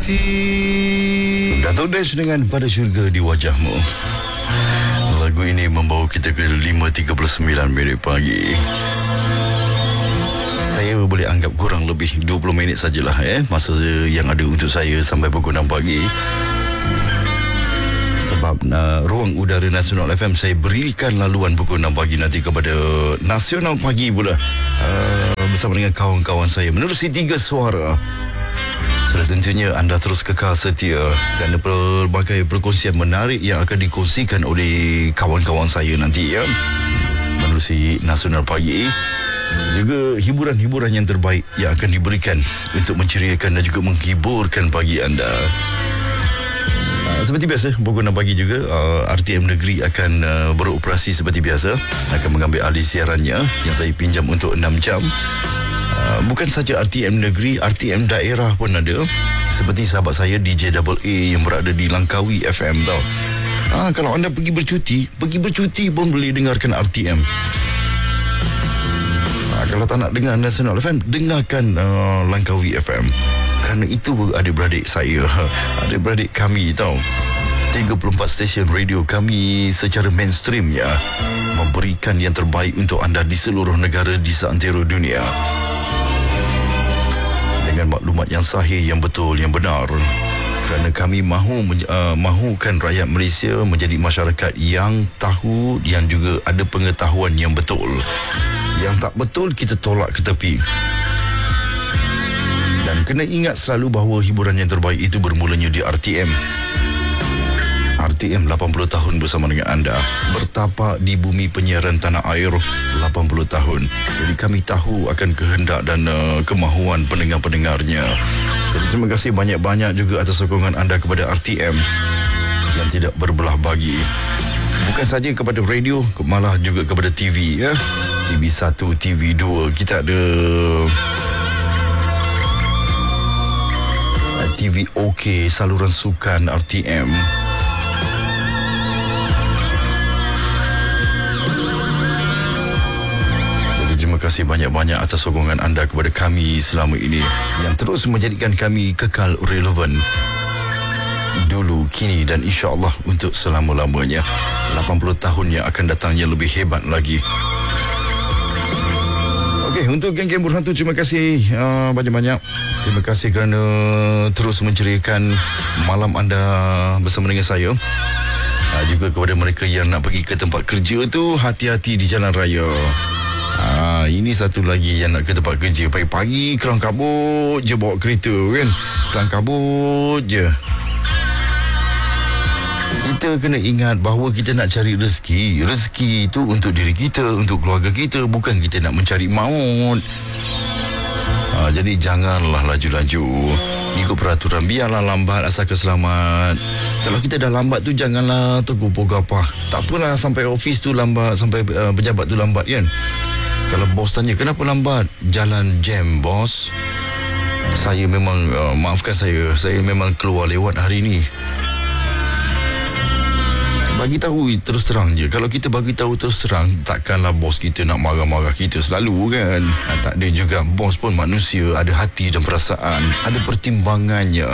Datuk Dash dengan Pada Syurga di Wajahmu. Lagu ini membawa kita ke 5.39 minit pagi. Saya boleh anggap kurang lebih 20 minit sajalah masa yang ada untuk saya sampai pukul 6 pagi. Sebab ruang udara Nasional FM saya berikan laluan pukul 6 pagi nanti kepada Nasional Pagi pula, bersama dengan kawan-kawan saya menerusi 3 suara. Sudah tentunya anda terus kekal setia kerana pelbagai perkongsian menarik yang akan dikongsikan oleh kawan-kawan saya nanti menerusi Nasional Pagi. Juga hiburan-hiburan yang terbaik yang akan diberikan untuk menceriakan dan juga menghiburkan pagi anda. Seperti biasa, pukul 6 pagi juga RTM Negeri akan beroperasi seperti biasa. Akan mengambil alih siarannya yang saya pinjam untuk 6 jam. Bukan saja RTM Negeri, RTM daerah pun ada. Seperti sahabat saya DJ AA yang berada di Langkawi FM tau. Kalau anda pergi bercuti pun boleh dengarkan RTM. Kalau tak nak dengar Nasional FM, dengarkan Langkawi FM. Kerana itu adik-beradik saya, adik-beradik kami tau. 34 stesen radio kami secara mainstream memberikan yang terbaik untuk anda di seluruh negara di seantero dunia. Dengan maklumat yang sahih, yang betul, yang benar. Kerana kami mahukan rakyat Malaysia menjadi masyarakat yang tahu, yang juga ada pengetahuan yang betul. Yang tak betul kita tolak ke tepi. Dan kena ingat selalu bahawa hiburan yang terbaik itu bermulanya di RTM. RTM 80 tahun bersama dengan anda. Bertapak di bumi penyiaran tanah air 80 tahun. Jadi kami tahu akan kehendak dan kemahuan pendengar-pendengarnya. Jadi terima kasih banyak-banyak juga atas sokongan anda kepada RTM yang tidak berbelah bagi. Bukan saja kepada radio, malah juga kepada TV TV1, TV2. Kita ada TV OK, saluran sukan RTM. Jadi terima kasih banyak-banyak atas sokongan anda kepada kami selama ini, yang terus menjadikan kami kekal relevan. Dulu, kini dan insya-Allah untuk selama-lamanya. 80 tahun yang akan datangnya lebih hebat lagi. Okey, untuk geng-geng Berhantu, terima kasih banyak-banyak. Terima kasih kerana terus menceriakan malam anda bersama dengan saya. Juga kepada mereka yang nak pergi ke tempat kerja tu, hati-hati di jalan raya. Ini satu lagi yang nak ke tempat kerja. Pagi-pagi kelang kabut je bawa kereta kan. Kelang kabut je. Kita kena ingat bahawa kita nak cari rezeki. Rezeki itu untuk diri kita, untuk keluarga kita. Bukan kita nak mencari maut. Jadi janganlah laju-laju. Ikut peraturan, biarlah lambat asalkan selamat. Kalau kita dah lambat tu, janganlah tegur gapah. Tak apalah sampai office tu lambat, sampai pejabat tu lambat kan. Kalau bos tanya, kenapa lambat? Jalan jam, bos. Saya memang, maafkan saya memang keluar lewat hari ni. Bagi tahu terus terang je. Kalau kita bagi tahu terus terang, takkanlah bos kita nak marah-marah kita selalu kan. Tak ada juga. Bos pun manusia, ada hati dan perasaan, ada pertimbangannya.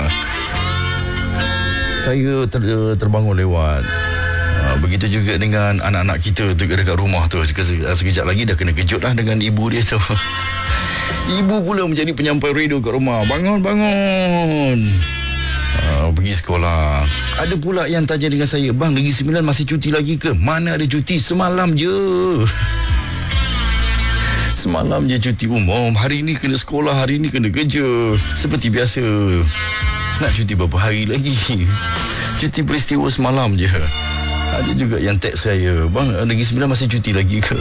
Saya terbangun lewat. Begitu juga dengan anak-anak kita tu dekat rumah tu. Sekejap lagi dah kena kejut lah dengan ibu dia tu. Ibu pula menjadi penyampai radio kat rumah. Bangun. Pergi sekolah. Ada pula yang tanya dengan saya, bang, Negeri Sembilan masih cuti lagi ke? Mana ada cuti, semalam je. Semalam je cuti umum. Hari ni kena sekolah, hari ni kena kerja. Seperti biasa. Nak cuti berapa hari lagi? Cuti peristiwa semalam je. Ada juga yang teks saya, bang, Negeri Sembilan masih cuti lagi ke?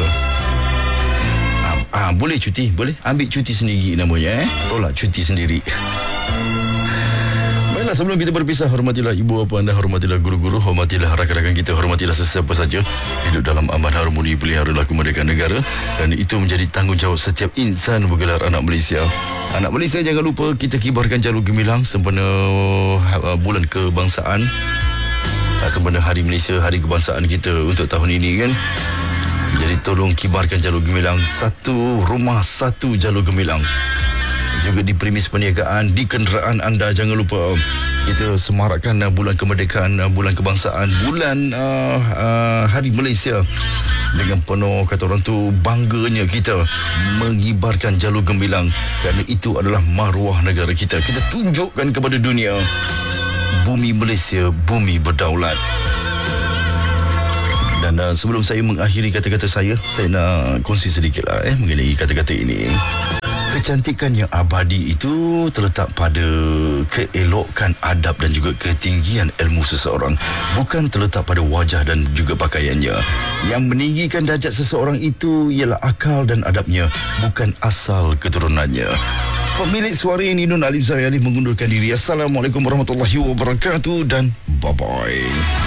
Boleh cuti, boleh. Ambil cuti sendiri namanya Tolak cuti sendiri. Sebelum kita berpisah, hormatilah ibu bapa anda, hormatilah guru-guru, hormatilah rakan-rakan kita, hormatilah sesiapa saja. Hidup dalam aman harmoni, peliharalah kemerdekaan negara. Dan itu menjadi tanggungjawab setiap insan bergelar anak Malaysia. Anak Malaysia, jangan lupa kita kibarkan jalur gemilang sempena bulan kebangsaan, sempena Hari Malaysia, Hari Kebangsaan kita untuk tahun ini kan. Jadi tolong kibarkan jalur gemilang. Satu rumah, satu jalur gemilang. juga di premis perniagaan, di kenderaan anda. Jangan lupa kita semarakkan bulan kemerdekaan, bulan kebangsaan, bulan Hari Malaysia dengan penuh, kata orang tu, bangganya kita mengibarkan jalur gemilang, kerana itu adalah maruah negara kita. Kita tunjukkan kepada dunia, bumi Malaysia, bumi berdaulat. Dan sebelum saya mengakhiri kata-kata saya nak kongsi sedikitlah mengenai kata-kata ini. Kecantikan yang abadi itu terletak pada keelokan adab dan juga ketinggian ilmu seseorang, bukan terletak pada wajah dan juga pakaiannya. Yang meninggikan darjat seseorang itu ialah akal dan adabnya, bukan asal keturunannya. Pemilik suara ini Nun Alif Zahir Ali mengundurkan diri. Assalamualaikum warahmatullahi wabarakatuh dan bye-bye.